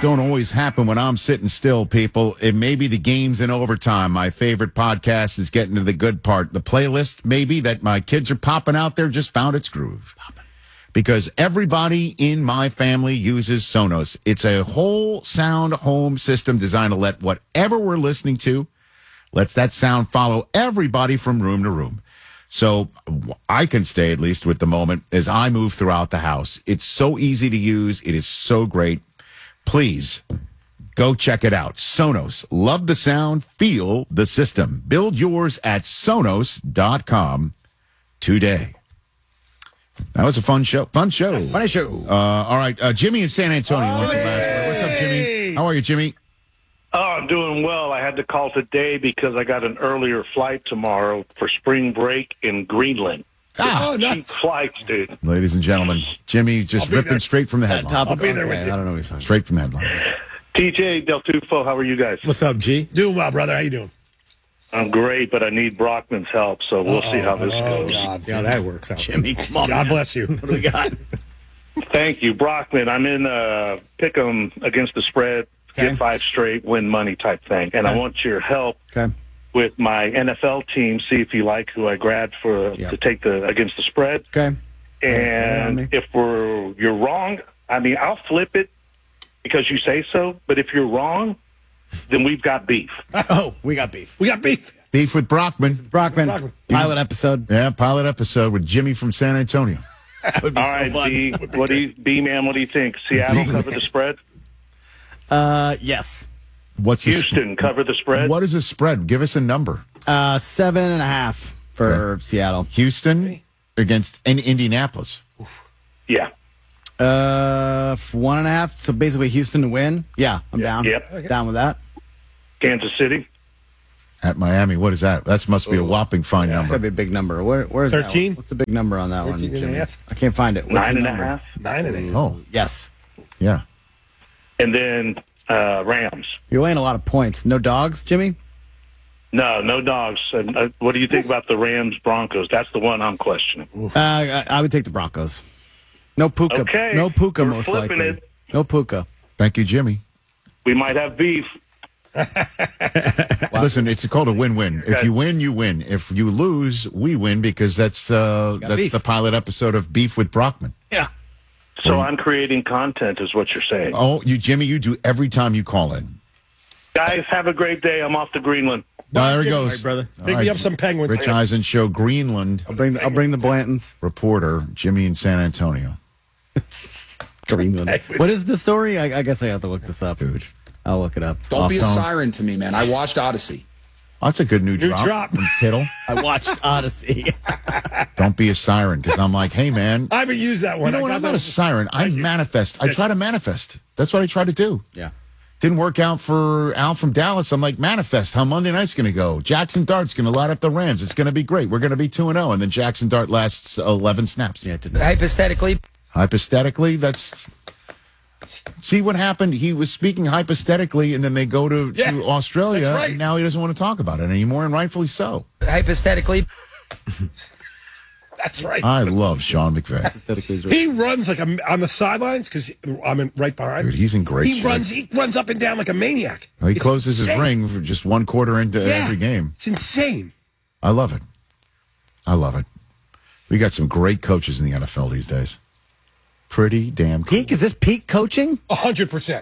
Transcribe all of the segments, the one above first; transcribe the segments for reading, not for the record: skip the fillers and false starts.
don't always happen when I'm sitting still, people. It may be the games in overtime. My favorite podcast is getting to the good part. The playlist, maybe, that my kids are popping out there just found its groove. Because everybody in my family uses Sonos. It's a whole sound home system designed to let whatever we're listening to, lets that sound follow everybody from room to room. So I can stay at least with the moment as I move throughout the house. It's so easy to use. It is so great. Please go check it out. Sonos. Love the sound. Feel the system. Build yours at Sonos.com today. That was a fun show. Funny show. All right. Jimmy in San Antonio. What's up, Jimmy? How are you, Jimmy? Oh, I'm doing well. I had to call today because I got an earlier flight tomorrow for spring break in Greenland. Cheap flights, dude. Ladies and gentlemen, Jimmy just ripping straight from the headlines. I'll be there with you. I don't know what he's talking Straight from the headlines. TJ Del Tufo, how are you guys? What's up, G? Doing well, brother. How you doing? I'm great, but I need Brockman's help, so we'll see how this goes. God, see how that works out. Jimmy, come on. God bless you. What do we got? Thank you. Brockman, I'm in pick'em against the spread, get 5 straight, win money type thing, and I want your help with my NFL team, see if you like who I grabbed to take against the spread. Okay. And if you're wrong, I mean, I'll flip it because you say so, but if you're wrong, then we've got beef. Oh, we got beef. We got beef. Beef with Brockman. Brockman. Pilot episode. Yeah, pilot episode with Jimmy from San Antonio. That would be All so right, fun. B-man, what do you think? Seattle cover the spread? Yes. Houston cover the spread? What is the spread? Give us a number. 7.5 for Seattle. Houston against Indianapolis. Yeah. 1.5. So basically Houston to win. Yeah, I'm down. Yep. Down with that. Kansas City? At Miami, what is that? That must be a whopping fine It's number. gotta be a big number. Where's 13? That? What's the big number on that 13 one, and a Jimmy? half. I can't find it. What's the number? 9.5? 9.5. Oh, Yes. yeah. And then Rams. You're laying a lot of points. No dogs, Jimmy? No dogs. And, what do you think about the Rams-Broncos? That's the one I'm questioning. I would take the Broncos. No Puka. Okay. No Puka, We're most flipping likely. it. No Puka. Thank you, Jimmy. We might have beef. Listen, it's called a win-win. If you win, you win. If you lose, we win because that's beef. the pilot episode of Beef with Brockman. Yeah. So I'm creating content is what you're saying. Oh, Jimmy, you do every time you call in. Guys, have a great day. I'm off to Greenland. There he goes. All right, brother. All Pick right. me up some penguins. Rich Eisen Show, Greenland I'll bring the Blantons. reporter, Jimmy in San Antonio. Greenland. What is the story? I guess I have to look this up. Dude. I'll look it up. Don't be a Phone. siren to me, man. I watched Odyssey. Oh, that's a good new drop. From Kittle. I watched Odyssey. Don't be a siren because I'm like, hey, man. I haven't used that one. You know what? I'm not a siren. I manifest. I try to manifest. That's what I try to do. Yeah. Didn't work out for Al from Dallas. I'm like, manifest how Monday night's going to go. Jackson Dart's going to light up the Rams. It's going to be great. We're going to be 2-0. And then Jackson Dart lasts 11 snaps. Yeah, it didn't. Hypothetically, that's... See what happened? He was speaking hypothetically, and then they go to Australia, that's right. and now he doesn't want to talk about it anymore, and rightfully so. Hypothetically. That's right. I love Sean McVay. He runs like on the sidelines because I'm right behind. Dude, he's in great He shape. runs up and down like a maniac. He It's closes his insane. ring for just one quarter into every game. It's insane. I love it. I love it. We got some great coaches in the NFL these days. Pretty damn cool. Peak? Is this peak coaching? 100%.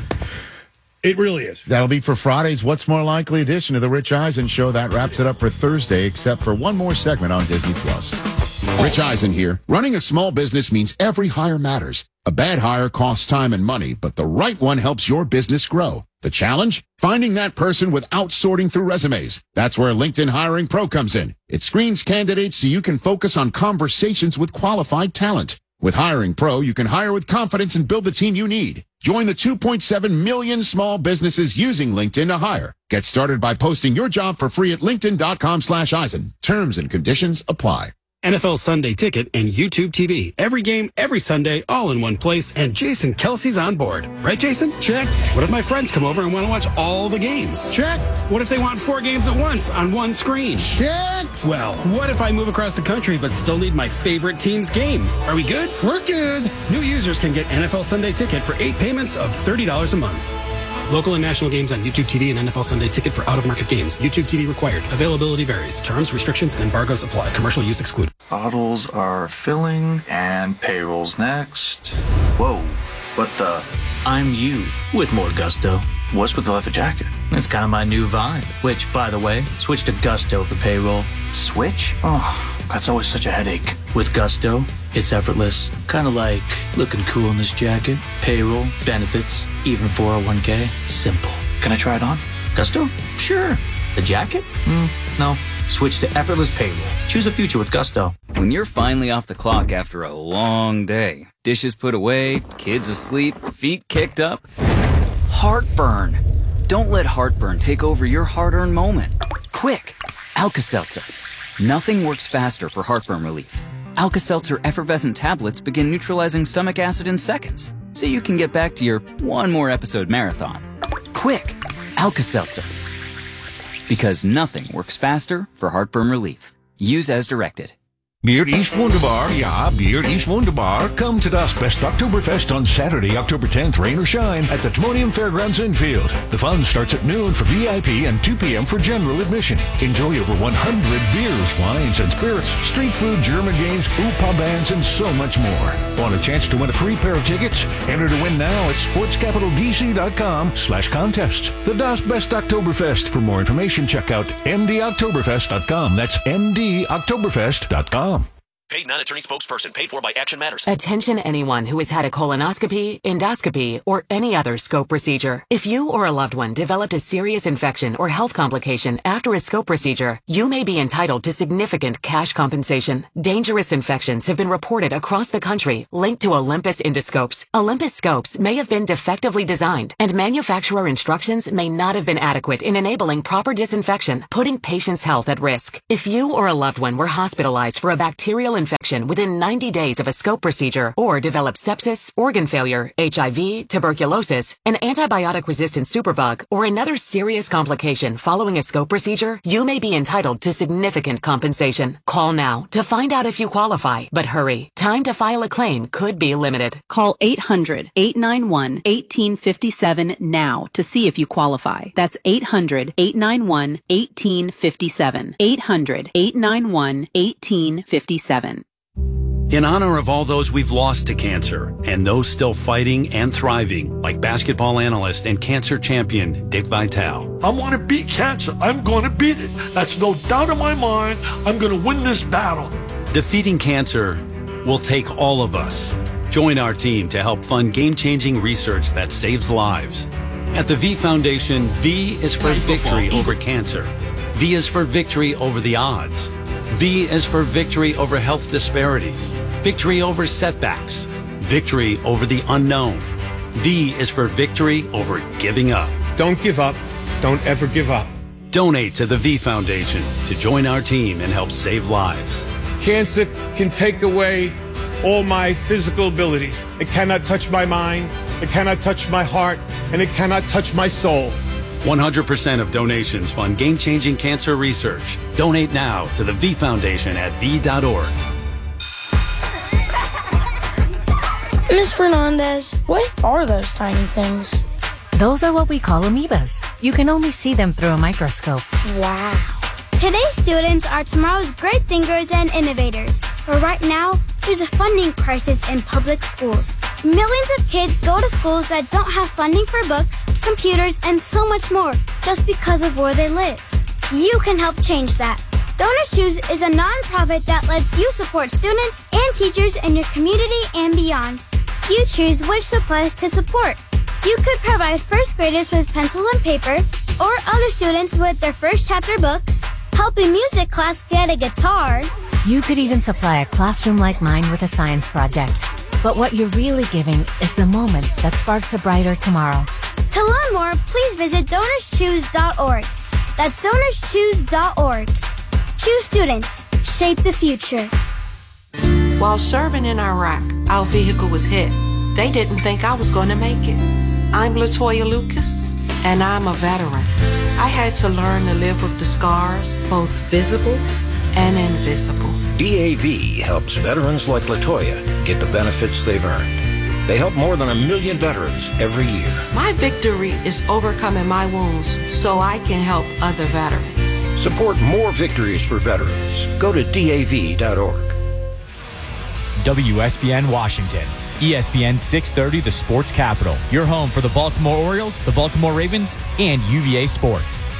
It really is. That'll be for Friday's What's More Likely edition of the Rich Eisen Show. That wraps it up for Thursday, except for one more segment on Disney+. Rich Eisen here. Running a small business means every hire matters. A bad hire costs time and money, but the right one helps your business grow. The challenge? Finding that person without sorting through resumes. That's where LinkedIn Hiring Pro comes in. It screens candidates so you can focus on conversations with qualified talent. With Hiring Pro, you can hire with confidence and build the team you need. Join the 2.7 million small businesses using LinkedIn to hire. Get started by posting your job for free at linkedin.com/Eisen. Terms and conditions apply. NFL Sunday Ticket and YouTube TV. Every game, every Sunday, all in one place, and Jason Kelsey's on board. Right, Jason? Check. What if my friends come over and want to watch all the games? Check. What if they want 4 games at once on one screen? Check. Well, what if I move across the country but still need my favorite team's game? Are we good? We're good. New users can get NFL Sunday Ticket for 8 payments of $30 a month. Local and national games on YouTube TV and NFL Sunday Ticket for out-of-market games. YouTube TV required. Availability varies. Terms, restrictions, and embargoes apply. Commercial use excluded. Bottles are filling and payroll's next. Whoa, what the? I'm you with more gusto. What's with the leather jacket? It's kind of my new vibe. Which, by the way, switch to Gusto for payroll. Switch? Oh, that's always such a headache. With Gusto, it's effortless. Kind of like looking cool in this jacket. Payroll, benefits, even 401k. Simple. Can I try it on? Gusto? Sure. The jacket? No. Switch to effortless payroll. Choose a future with Gusto. When you're finally off the clock after a long day, dishes put away, kids asleep, feet kicked up, heartburn. Don't let heartburn take over your hard-earned moment. Quick, Alka-Seltzer. Nothing works faster for heartburn relief. Alka-Seltzer effervescent tablets begin neutralizing stomach acid in seconds, so you can get back to your one more episode marathon. Quick, Alka-Seltzer. Because nothing works faster for heartburn relief. Use as directed. Beer East Wunderbar, ja, Beer East Wunderbar. Come to das Best Oktoberfest on Saturday, October 10th, rain or shine, at the Timonium Fairgrounds Infield. The fun starts at noon for VIP and 2 p.m. for general admission. Enjoy over 100 beers, wines, and spirits, street food, German games, UPA bands, and so much more. Want a chance to win a free pair of tickets? Enter to win now at sportscapitaldc.com/contests. The Das Best Oktoberfest. For more information, check out mdoktoberfest.com. That's mdoktoberfest.com. Paid non-attorney spokesperson. Paid for by Action Matters. Attention anyone who has had a colonoscopy, endoscopy, or any other scope procedure. If you or a loved one developed a serious infection or health complication after a scope procedure, you may be entitled to significant cash compensation. Dangerous infections have been reported across the country linked to Olympus endoscopes. Olympus scopes may have been defectively designed, and manufacturer instructions may not have been adequate in enabling proper disinfection, putting patients' health at risk. If you or a loved one were hospitalized for a bacterial infection within 90 days of a scope procedure, or developed sepsis, organ failure, HIV, tuberculosis, an antibiotic-resistant superbug, or another serious complication following a scope procedure, you may be entitled to significant compensation. Call now to find out if you qualify, but hurry. Time to file a claim could be limited. Call 800-891-1857 now to see if you qualify. That's 800-891-1857. 800-891-1857. In honor of all those we've lost to cancer and those still fighting and thriving, like basketball analyst and cancer champion Dick Vitale. I want to beat cancer. I'm going to beat it. That's no doubt in my mind. I'm going to win this battle. Defeating cancer will take all of us. Join our team to help fund game-changing research that saves lives. At the V Foundation, V is for victory over cancer. V is for victory over the odds. V is for victory over health disparities, victory over setbacks, victory over the unknown. V is for victory over giving up. Don't give up. Don't ever give up. Donate to the V Foundation to join our team and help save lives. Cancer can take away all my physical abilities. It cannot touch my mind, it cannot touch my heart, and it cannot touch my soul. 100% of donations fund game-changing cancer research. Donate now to the V Foundation at v.org. Ms. Fernandez, what are those tiny things? Those are what we call amoebas. You can only see them through a microscope. Wow. Today's students are tomorrow's great thinkers and innovators. But right now, there's a funding crisis in public schools. Millions of kids go to schools that don't have funding for books, computers, and so much more just because of where they live. You can help change that. Donors Choose is a nonprofit that lets you support students and teachers in your community and beyond. You choose which supplies to support. You could provide first graders with pencil and paper, or other students with their first chapter books, help a music class get a guitar. You could even supply a classroom like mine with a science project. But what you're really giving is the moment that sparks a brighter tomorrow. To learn more, please visit DonorsChoose.org. That's DonorsChoose.org. Choose students. Shape the future. While serving in Iraq, our vehicle was hit. They didn't think I was going to make it. I'm Latoya Lucas, and I'm a veteran. I had to learn to live with the scars, both visible and invisible. DAV helps veterans like Latoya get the benefits they've earned. They help more than 1 million veterans every year. My victory is overcoming my wounds so I can help other veterans. Support more victories for veterans. Go to DAV.org. WSBN Washington. ESPN 630, the sports capital. Your home for the Baltimore Orioles, the Baltimore Ravens, and UVA Sports.